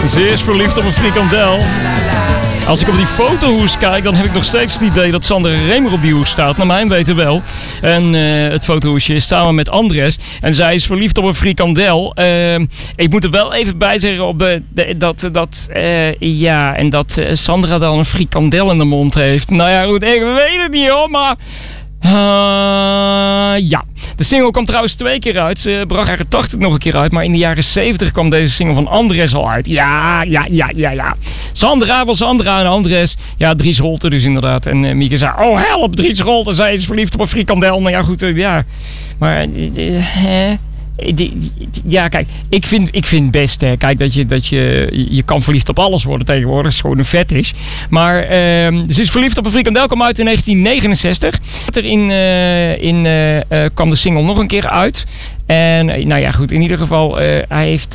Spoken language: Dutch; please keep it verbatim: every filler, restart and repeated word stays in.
Ze is verliefd op een frikandel. Als ik op die fotohoes kijk, dan heb ik nog steeds het idee dat Sandra Remer op die hoes staat. Naar mijn weten wel. En uh, het fotohoesje is samen met Andres. En zij is verliefd op een frikandel. Uh, ik moet er wel even bij zeggen op de, de, dat, dat, uh, ja, en dat uh, Sandra dan een frikandel in de mond heeft. Nou ja, goed, ik weet het niet hoor, maar... Uh, ja, de single kwam trouwens twee keer uit. Ze bracht jaren tachtig nog een keer uit, maar in de jaren zeventig kwam deze single van Andres al uit. Ja, ja, ja, ja, ja. Sandra van Sandra en Andres. Ja, Dries Rolte dus inderdaad. En uh, Mieke zei, oh help, Dries Rolte, zij is verliefd op een frikandel. Nou ja, goed, uh, ja. Maar, uh, hè... Ja, kijk, ik vind, ik vind best, hè, kijk, dat je, dat je, je kan verliefd op alles worden tegenwoordig. Dat is gewoon een fetish. Maar uh, ze is verliefd op een frikandel, kwam uit in negentien negenenzestig. Later in, uh, in, uh, uh, kwam de single nog een keer uit. En, uh, nou ja, goed, in ieder geval, uh, hij heeft...